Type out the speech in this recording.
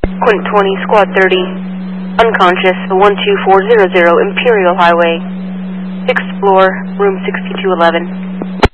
Quint 20, Squad 30, unconscious, 12400 Imperial Highway, 6th floor, room 6211.